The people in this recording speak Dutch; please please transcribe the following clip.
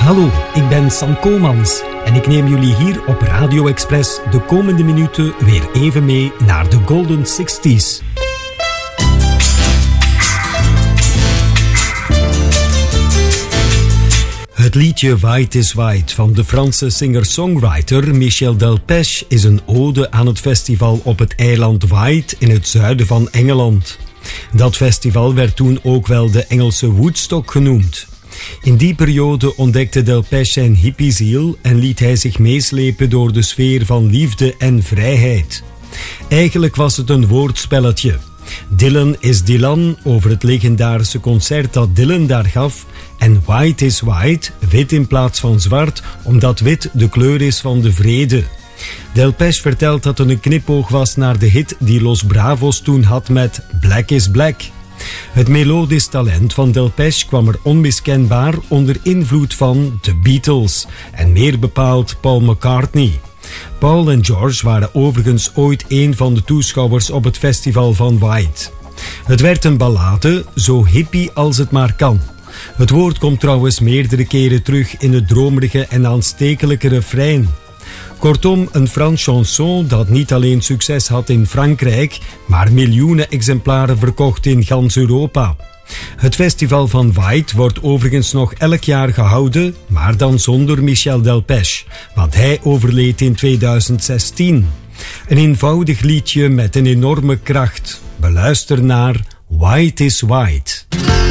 Hallo, ik ben Sam Koolmans en ik neem jullie hier op Radio Express de komende minuten weer even mee naar de Golden 60s. Het liedje White is White van de Franse singer-songwriter Michel Delpech is een ode aan het festival op het eiland White in het zuiden van Engeland. Dat festival werd toen ook wel de Engelse Woodstock genoemd. In die periode ontdekte Delpech zijn hippieziel en liet hij zich meeslepen door de sfeer van liefde en vrijheid. Eigenlijk was het een woordspelletje. Dylan is Dylan over het legendarische concert dat Dylan daar gaf en White is White, wit in plaats van zwart, omdat wit de kleur is van de vrede. Delpech vertelt dat het een knipoog was naar de hit die Los Bravos toen had met Black is Black. Het melodisch talent van Delpech kwam er onmiskenbaar onder invloed van de Beatles en meer bepaald Paul McCartney. Paul en George waren overigens ooit een van de toeschouwers op het festival van White. Het werd een ballade, zo hippie als het maar kan. Het woord komt trouwens meerdere keren terug in het dromerige en aanstekelijke refrein. Kortom, een Frans chanson dat niet alleen succes had in Frankrijk, maar miljoenen exemplaren verkocht in gans Europa. Het festival van White wordt overigens nog elk jaar gehouden, maar dan zonder Michel Delpech, want hij overleed in 2016. Een eenvoudig liedje met een enorme kracht. Beluister naar White is White.